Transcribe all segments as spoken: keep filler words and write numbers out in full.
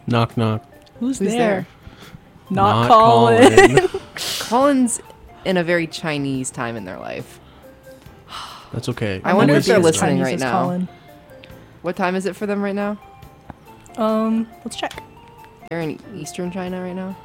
Knock, knock. Who's, Who's there? there? Not, Not Colin. Colin. Colin's in a very Chinese time in their life. That's okay. I wonder never if they're be as listening Chinese right as now. Colin. What time is it for them right now? Um, let's check. They're in Eastern China right now.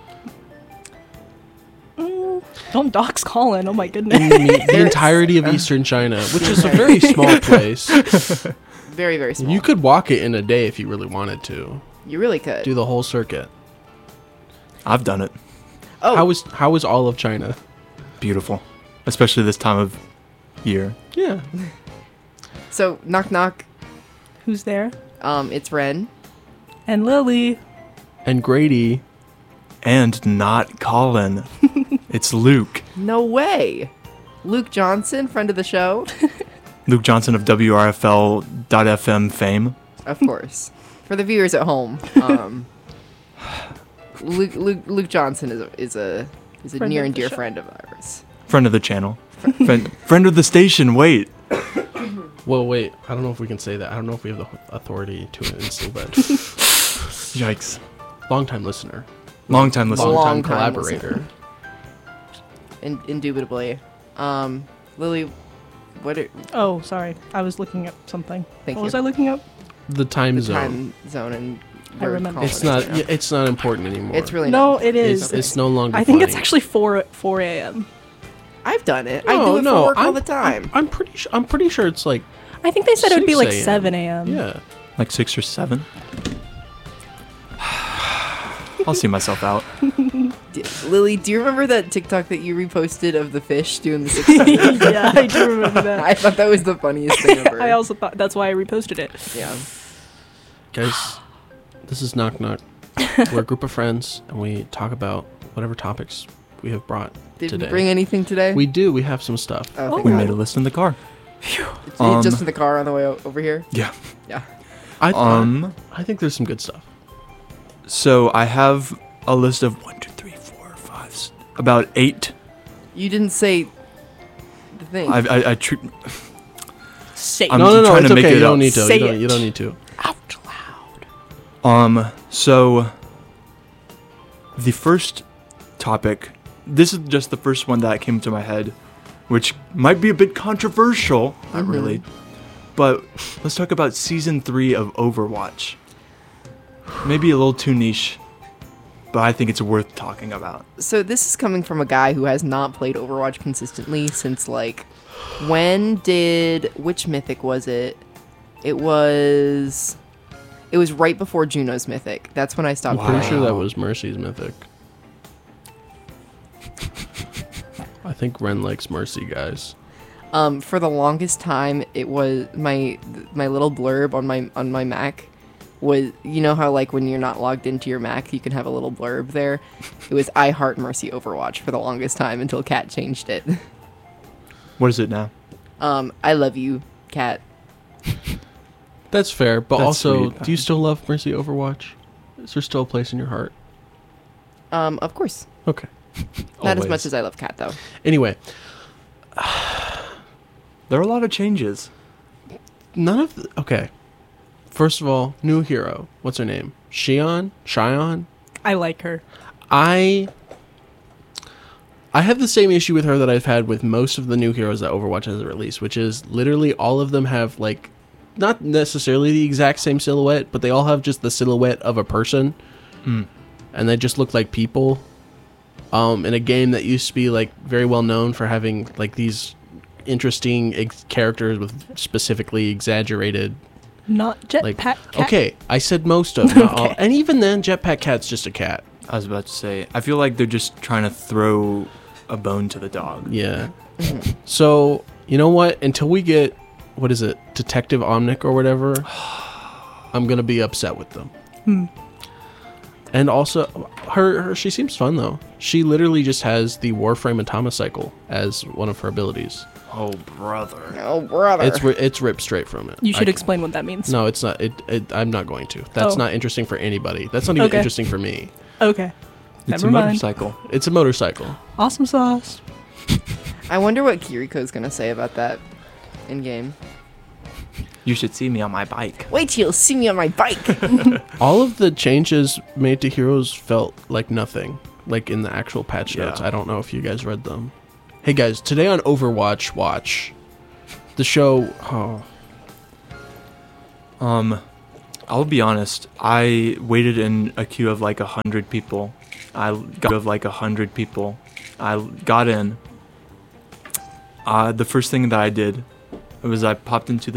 Mm, don't dox Colin. Oh my In goodness. the, the entirety of Eastern China, which is a very small place. Very, very small. You could walk it in a day if you really wanted to. You really could. Do the whole circuit. I've done it. Oh, How was how was all of China? Beautiful. Especially this time of year. Yeah. so knock knock. Who's there? Um, it's Ren. And Lily. And Grady. And not Colin. It's Luke. No way. Luke Johnson, friend of the show. Luke Johnson of W R F L dot F M fame. Of course. For the viewers at home, um, Luke, Luke Luke Johnson is a is a is a Friend near of and the dear show. friend of ours. Friend of the channel. friend, friend of the station. Wait. Well, wait. I don't know if we can say that. I don't know if we have the authority to instill that. Yikes. Long-time listener. Long time listener. Long- Long-time Long-time collaborator. In, indubitably. Um, Lily, what are Oh, sorry. I was looking up something. Thank what you. was I looking up? The time the zone. time zone and I where remember. Colin It's is not. right now. It's not important anymore. It's really No, not. it is. It's, it's no longer. I think it's funny. actually four four a.m. I've done it. I No, do it no, for work all I'm- the time. I'm pretty. Sure, I'm pretty sure it's like. I think they said it would be like six a.m. seven a.m. Yeah. Like six or seven. I'll see myself out. D- Lily, do you remember that TikTok that you reposted of the fish doing the six? yeah, I do remember that. I thought that was the funniest thing ever. I also thought that's why I reposted it. yeah. Guys, this is Knock Knock. We're a group of friends, and we talk about whatever topics we have brought Did today. we bring anything today? We do. We have some stuff. oh, Oh. thank We God. made a list in the car. It's Um, just in the car on the way o- over here. Yeah. Yeah. I th- Um. I think there's some good stuff. So I have a list of one, two, three, four, five, s- about eight. You didn't say the thing. I I, I tr- Say I'm no, no, no. trying to It's make okay. it You don't up. need to. Say You don't, you it. don't need to. out loud. Um, so the first topic, this is just the first one that came to my head, which might be a bit controversial, not Mhm. really, but let's talk about season three of Overwatch. Maybe a little too niche, but I think it's worth talking about. So this is coming from a guy who has not played Overwatch consistently since like when did which mythic was it? It was it was right before Juno's mythic. That's when I I'm stopped Wow. pretty playing. sure that was Mercy's mythic. I think Ren likes Mercy, guys. Um, for the longest time, it was my my little blurb on my on my Mac was, you know how like when you're not logged into your Mac, you can have a little blurb there. It was I heart Mercy Overwatch for the longest time until Kat changed it. What is it now? Um, I love you, Kat. That's fair, but That's also, sweet. do you still love Mercy Overwatch? Is there still a place in your heart? Um, of course, Okay. not as Always. much as I love Kat though. Anyway, There are a lot of changes. none of the, okay. First of all, new hero. What's her name? Xion? Xion? I like her. I I have the same issue with her that I've had with most of the new heroes that Overwatch has released, which is literally all of them have like not necessarily the exact same silhouette, but they all have just the silhouette of a person, Mm. and they just look like people. Um, in a game that used to be like very well known for having like these interesting ex- characters with specifically exaggerated. Not Jetpack Like Cat. okay, I said most of not all, Okay. and even then, Jetpack Cat's just a cat. I was about to say, I feel like they're just trying to throw a bone to the dog. Yeah. So, you know what? Until we get, what is it, Detective Omnic or whatever, I'm going to be upset with them. Hmm. And also, her, her, she seems fun, though. She literally just has the Warframe Atomicycle as one of her abilities. Oh, brother. Oh brother. It's ri- it's ripped straight from it. You should I- explain what that means. No, it's not. It, it. I'm not going to. That's Oh. not interesting for anybody. That's not even Okay. interesting for me. Okay. It's Never a mind. motorcycle. It's a motorcycle. Awesome sauce. I wonder what Kiriko's gonna say about that in game. You should see me on my bike. Wait till you see me on my bike. All of the changes made to heroes felt like nothing, like in the actual patch Yeah. notes. I don't know if you guys read them. Hey guys, today on Overwatch Watch, the show. Oh, Um, I'll be honest. I waited in a queue of like a hundred people. I got of like a hundred people. I got in. Uh, the first thing that I did was I popped into the